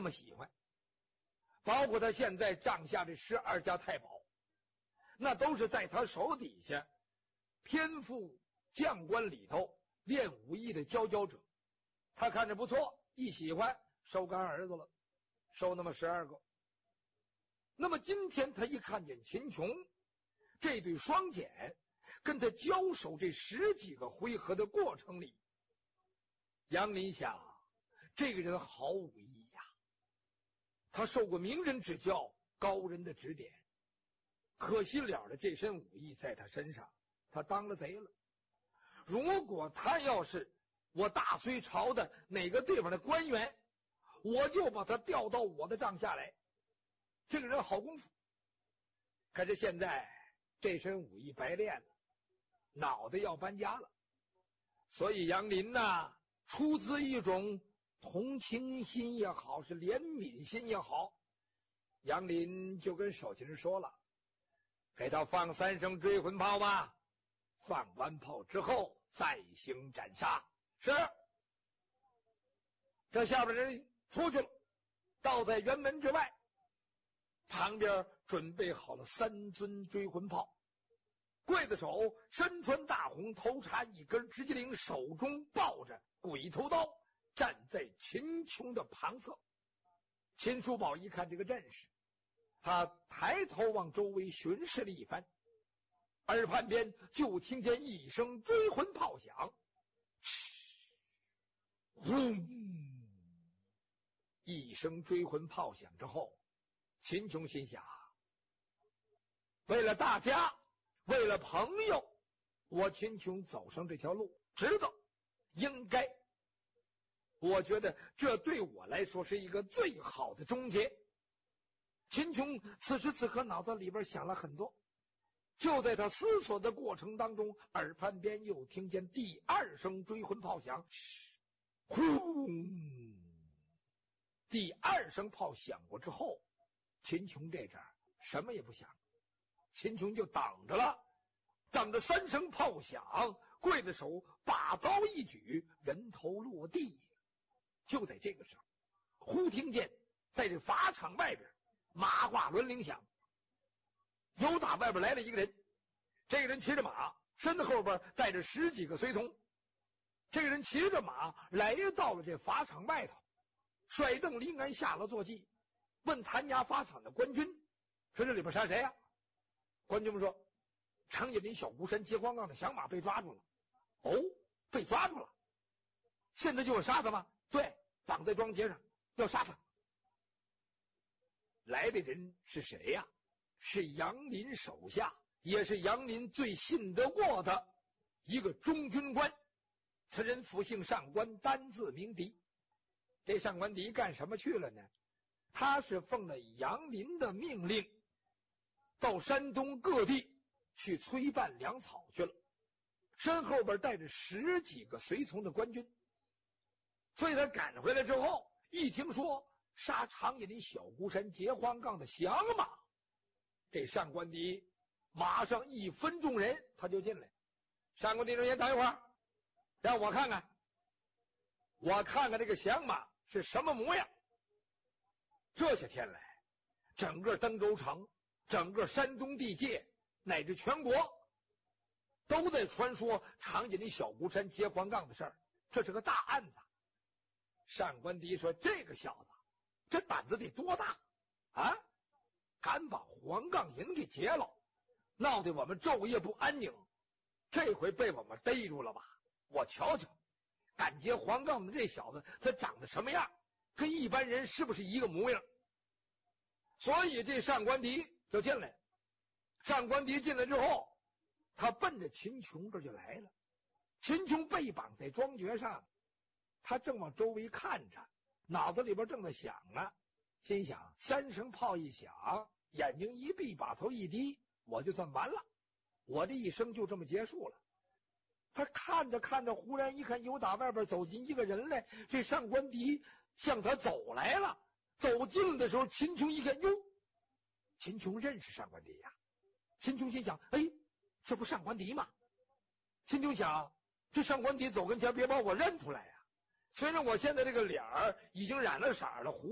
么喜欢。包括他现在帐下这12家太保，那都是在他手底下偏附将官里头练武艺的佼佼者。他看着不错，一喜欢收干儿子了，收那么12个。那么今天他一看见秦琼这对双锏跟他交手这10几个回合的过程里，杨林想，这个人好武艺呀，他受过名人指教，高人的指点，可惜了的这身武艺在他身上，他当了贼了。如果他要是我大隋朝的哪个地方的官员，我就把他调到我的帐下来。这个人好功夫，可是现在这身武艺白练了，脑袋要搬家了。所以杨林呐，出自一种同情心也好，是怜悯心也好，杨林就跟守旗人说了，给他放3声追魂炮吧，放完炮之后再行斩杀。是。这下边人出去了，到在辕门之外，旁边准备好了3尊追魂炮。刽子手身穿大红，头插一根直接领，手中抱着鬼头刀，站在秦琼的旁侧。秦叔宝一看这个阵势，他抬头往周围巡视了一番，耳畔边就听见一声追魂炮响，轰！一声追魂炮响之后，秦琼心想，为了大家，为了朋友，我秦琼走上这条路，值得，应该。我觉得这对我来说是一个最好的终结。秦琼此时此刻脑子里边想了很多，就在他思索的过程当中，耳畔边又听见第2声追魂炮响，轰！第2声炮响过之后，秦琼这阵什么也不想，秦琼就等着了，等着3声炮响，刽子手把刀一举，人头落地。就在这个时候，忽听见在这法场外边马挂轮铃响，由打外边来了一个人，这个人骑着马，身子后边带着10几个随从。这个人骑着马来到了这法场外头，甩蹬离鞍，下了坐骑，问谭家法场的官军，说这里边杀谁呀？官军们说，长野林小孤山接荒杠的响马被抓住了。哦，被抓住了，现在就要杀他吗？对，绑在庄街上要杀他。来的人是谁呀？是杨林手下，也是杨林最信得过的一个中军官。此人复姓上官，单字明迪。这上官迪干什么去了呢？他是奉了杨林的命令，到山东各地去催办粮草去了，身后边带着10几个随从的官军。所以他赶回来之后，一听说杀长野林小孤山截荒杠的响马，这上官迪马上一分众人，他就进来。上官迪说：“先等一会儿，让我看看，这个响马是什么模样。”这些天来，整个登州城，整个山东地界，乃至全国，都在传说长野林小孤山截荒杠的事儿，这是个大案子。上官迪说：“这个小子，这胆子得多大啊！敢把黄杠营给劫了，闹得我们昼夜不安宁。这回被我们逮住了吧？我瞧瞧，敢劫黄杠的这小子，他长得什么样？跟一般人是不是一个模样？”所以这上官迪就进来。上官迪进来之后，他奔着秦琼这就来了。秦琼被绑在庄爵上，他正往周围看着，脑子里边正在想呢，心想3声炮一响，眼睛一闭，把头一低，我就算完了，我这一生就这么结束了。他看着看着，忽然一看，由打外边走进一个人来，这上官迪向他走来了。走近的时候，秦琼一看，哟，秦琼认识上官迪呀。秦琼心想，哎，这不上官迪吗？秦琼想，这上官迪走跟前，别把我认出来呀。虽然我现在这个脸儿已经染了色了，